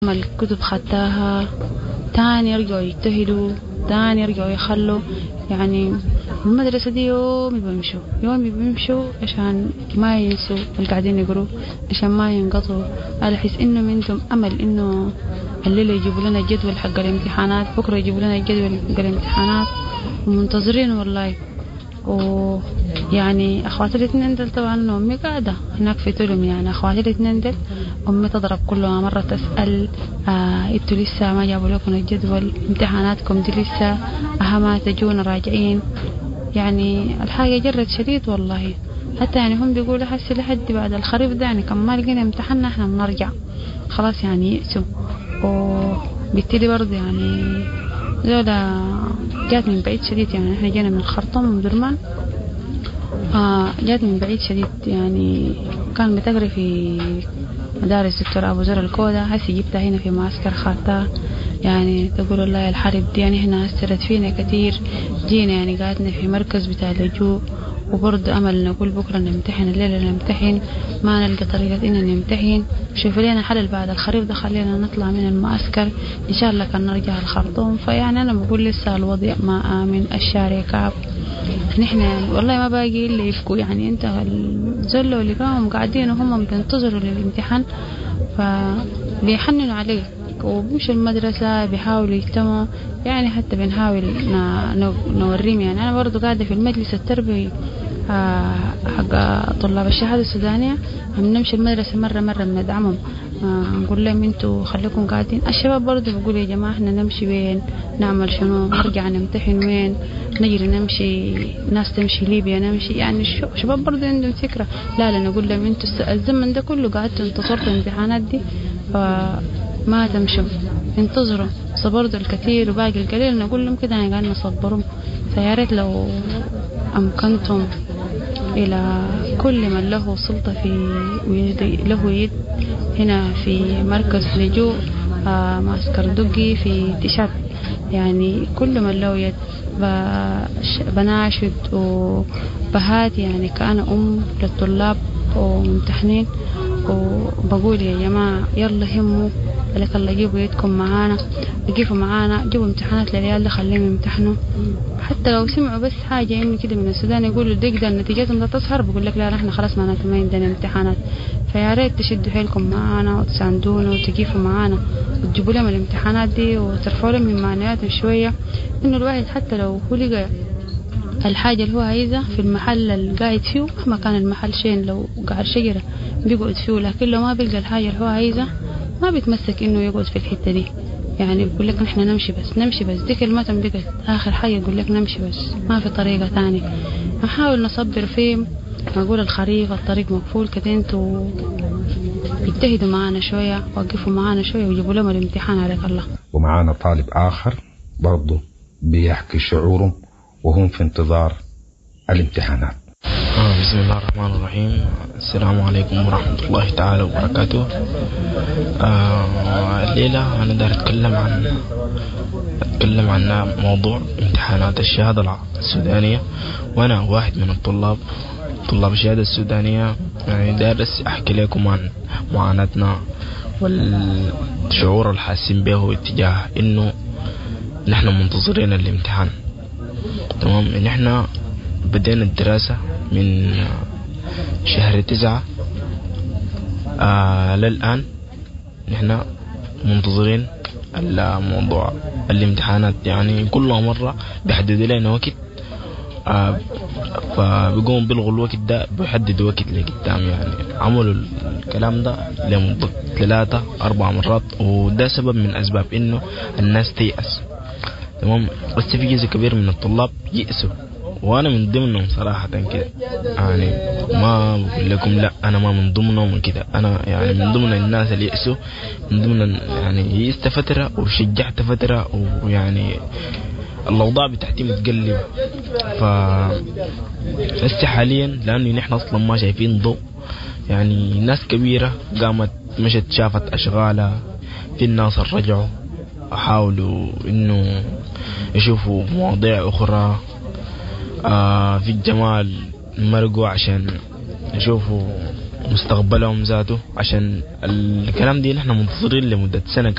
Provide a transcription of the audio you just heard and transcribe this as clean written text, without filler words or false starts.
الكتب خدتها تاني يرجعوا يجتهدوا، تاني يرجعوا يخلوا يعني المدرسة دي يومي بيمشوا عشان ما ينسوا اللي قاعدين يقروا، عشان ما ينقطعوا. على حس إنه منهم أمل إنه الليلة يجيبوا لنا الجدول حق الامتحانات، بكرة يجيبوا لنا الجدول حق الامتحانات، ومنتظرين والله. ويعني أخواتي الاثنين دل طبعا أمي قاعدة هناك في تلم، يعني أخواتي الاثنين دل أمي تضرب كل مرة تسأل انتوا لسه ما جابوا لكم الجدول، امتحاناتكم دي لسه أهما تجون راجعين. يعني الحاجة جرت شديد والله. حتى يعني هم بيقولوا حسي لحد بعد الخريف ده يعني كم ما لقينا امتحاننا احنا بنرجع خلاص يعني يأسوا. وبالتالي برضه يعني زولا جات من بعيد شديد، يعني احنا جينا من الخرطوم ومن درمان. جات من بعيد شديد، يعني كان بتقري في مدارس دكتور أبو زر الكودة، هسي جبتها هنا في معسكر خارطة. يعني تقول والله الحرب دي يعني هنا أثرت فينا كتير. جينا يعني قاعدنا في مركز بتاع اللجوء، وبرضه أمل نقول بكرة نمتحن، الليلة نمتحن، ما نلقى طريقة إننا نمتحن. شوف لنا حل بعد الخريف ده، خلينا نطلع من المعسكر إن شاء الله كان نرجع الخرطوم. فيعني أنا بقول لسه الوضع ما آمن، الشارع كعب. نحن يعني والله ما باقي إلا يفكوا، يعني أنت الزلة اللي كانوا قاعدين وهم بينتظروا للامتحان فبيحننوا عليه، وبمشوا المدرسة بيحاولوا يجتمعوا. يعني حتى بنحاول نوريهم. يعني أنا برضو قاعدة في المجلس التربوي حق طلاب الشهادة السودانية، بنمشي المدرسة مرة بندعمهم، نقول لهم انتوا خليكم قاعدين. الشباب برضو بقول يا جماعة احنا نمشي وين، نعمل شنو، نرجع نمتحن وين، نجري نمشي، ناس تمشي ليبيا نمشي. يعني الشباب برضو عندهم فكرة. لا نقول لهم انتوا الزمن ده كله قاعدتوا انتصرتوا الامتحانات دي، فما تمشوا، انتظروا. صبرتوا الكثير وباقي القليل، نقول لهم كده يعني قاعد نصبرهم. فياريت لو أمكنتم إلى كل من له سلطة في له يد هنا في مركز لجوء معسكر دقي في تشاد، يعني كل من له يد بناشد وبهات، يعني كأنا للطلاب وممتحنين، وبقول يا جماعة يلا هموا لك الله، جيبوا يدكم معانا، جيبوا معانا، جيبوا امتحانات للعيال ده خليهم يمتحنوا. حتى لو سمعوا بس حاجة يمكن كده من السودان يقولوا دقيقة نتيجتهم لا تظهر، بقول لك لا نحن خلاص معناته ما عندنا امتحانات. فيا ريت تشدوا حيلكم معانا وتساندونا وتجيفوا معانا وتجيبوا لهم الامتحانات دي وترفعوا لهم من معنوياتهم شوية. إنه الواحد حتى لو هو لقى الحاجة اللي هو عايزها في المحل اللي قاعد فيه، مهما كان المحل شين، لو قاعد شجرة بيقعد فيه، لكن لو ما بيلقى الحاجة اللي هو عايزها ما بيتمسك إنه يقعد في الحتة دي. يعني بيقول لك نحن نمشي بس دي كلمتهم بقت آخر حاجة، يقول لك نمشي بس ما في طريقة تانية. نحاول نصبر فيه، نقول الخريف الطريق مقفول كده، انتوا اجتهدوا معانا شوية، وقفوا معانا شوية وجيبوا لهم الامتحان عليك الله. ومعانا طالب آخر برضه بيحكي شعورهم وهم في انتظار الامتحانات. بسم الله الرحمن الرحيم. السلام عليكم ورحمة الله تعالى وبركاته. الليلة أنا داير أتكلم عن موضوع امتحانات الشهادة السودانية، وأنا واحد من طلاب الشهادة السودانية. يعني دارس أحكي لكم عن معاناتنا والشعور الحاسين به اتجاه إنه نحن منتظرين الامتحان. تمام، نحن بدينا الدراسة من شهر 9 للآن نحن منتظرين الموضوع الامتحانات. يعني كل مرة بيحددوا لنا وقت، فبيقوم بيلغوا الوقت ده، بيحددوا وقت لقدام. يعني عملوا الكلام ده لمدة 3-4 مرات، وده سبب من أسباب إنه الناس تيأس. تمام، بس في جزء كبير من الطلاب يأسوا، وانا من ضمنهم صراحة كده. يعني ما بقول لكم لا انا ما من ضمنهم كده، انا يعني من ضمن الناس اللي يأسوا، من ضمن يعني يأست فترة وشجعت فترة، ويعني الاوضاع بتاعتي متقلبة. هسه حاليا لانه نحن اصلا ما شايفين ضوء، يعني ناس كبيرة قامت مشت شافت اشغالها، في الناس رجعوا حاولوا انه يشوفوا مواضيع اخرى، في الجمال مرقوا عشان يشوفوا مستقبلهم ذاته. عشان الكلام دي نحن منتظرين لمدة سنة